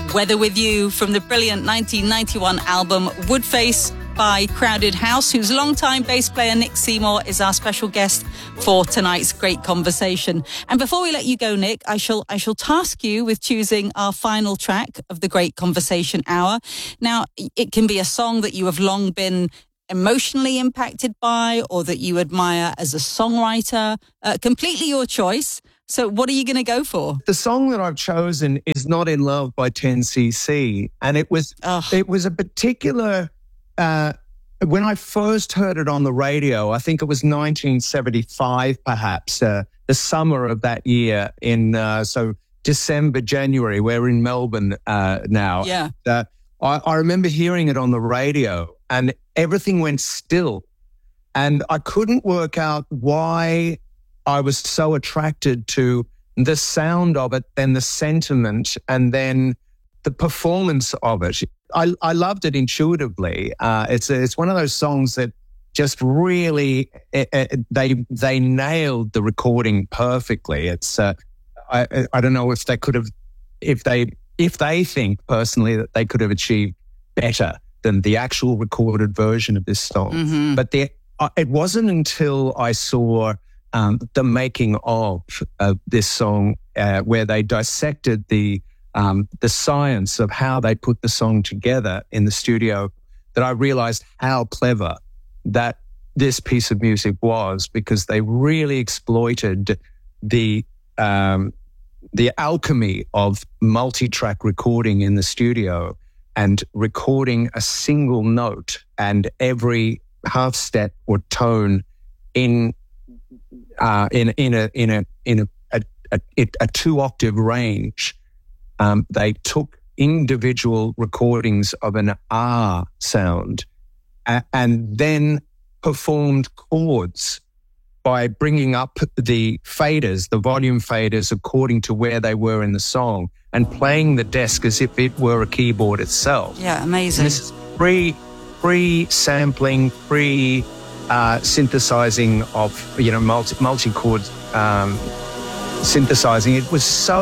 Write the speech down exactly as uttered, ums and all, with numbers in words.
Weather With You from the brilliant nineteen ninety-one album Woodface by Crowded House, whose longtime bass player Nick Seymour is our special guest for tonight's great conversation. And before we let you go, Nick, I shall I shall task you with choosing our final track of the Great Conversation Hour. Now, it can be a song that you have long been emotionally impacted by, or that you admire as a songwriter. Uh, completely your choice. So what are you going to go for? The song that I've chosen is Not In Love by ten C C. And it was, oh. it was a particular, uh, when I first heard it on the radio, I think it was nineteen seventy-five, perhaps, uh, the summer of that year in, uh, so December, January, we're in Melbourne uh, now. Yeah. Uh, I, I remember hearing it on the radio and everything went still. And I couldn't work out why I was so attracted to the sound of it, then the sentiment, and then the performance of it. I, I loved it intuitively. Uh, it's a, it's one of those songs that just really it, it, they they nailed the recording perfectly. It's uh, I I don't know if they could have if they if they think personally that they could have achieved better than the actual recorded version of this song. Mm-hmm. But the, uh, it wasn't until I saw Um, the making of uh, this song, uh, where they dissected the um, the science of how they put the song together in the studio, that I realized how clever that this piece of music was, because they really exploited the um, the alchemy of multi-track recording in the studio and recording a single note and every half step or tone in. Uh, in in a in a in a a, a, a two octave range. Um, they took individual recordings of an R sound a, and then performed chords by bringing up the faders, the volume faders, according to where they were in the song, and playing the desk as if it were a keyboard itself. Yeah, amazing. And this is free, free sampling, free. Uh, synthesizing of, you know, multi, multi-chord um, synthesizing. It was so